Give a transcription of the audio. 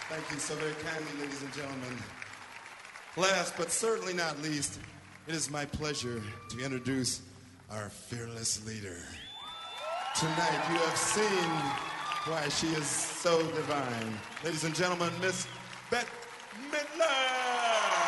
Thank you so very kindly, ladies and gentlemen. Last but certainly not least, it is my pleasure to introduce our fearless leader. Tonight you have seen why she is so divine. Ladies and gentlemen, Miss Bette Midler!